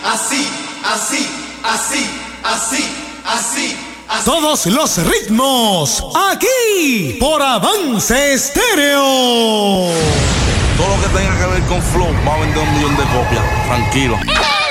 así, así, así, así, así. Todos los ritmos, aquí, por Avance Estéreo. Todo lo que tenga que ver con Flow va a vender 1 millón de copias, tranquilo.